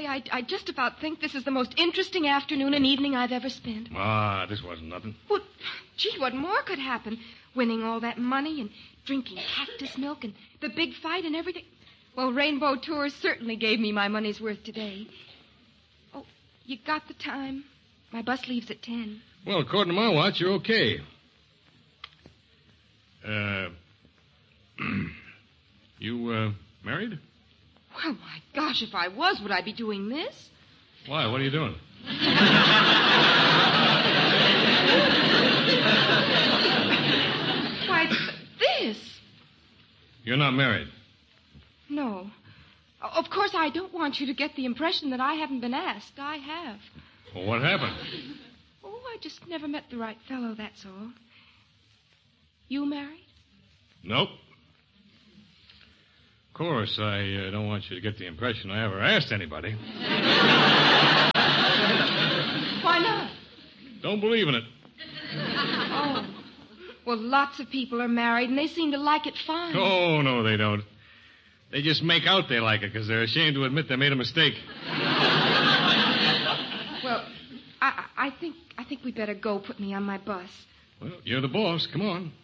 Charlie, I just about think this is the most interesting afternoon and evening I've ever spent. This wasn't nothing. Well, gee, what more could happen? Winning all that money and drinking cactus milk and the big fight and everything. Well, Rainbow Tours certainly gave me my money's worth today. Oh, you got the time? My bus leaves at 10. Well, according to my watch, you're okay. You, married? Well, my gosh, if I was, would I be doing this? Why? What are you doing? Why, this. You're not married. No. Of course, I don't want you to get the impression that I haven't been asked. I have. Well, what happened? Oh, I just never met the right fellow, that's all. You married? Nope. Of course, I don't want you to get the impression I ever asked anybody. Why not? Don't believe in it. Oh. Well, lots of people are married, and they seem to like it fine. Oh, no, they don't. They just make out they like it because they're ashamed to admit they made a mistake. Well, I think we'd better go put me on my bus. Well, you're the boss. Come on.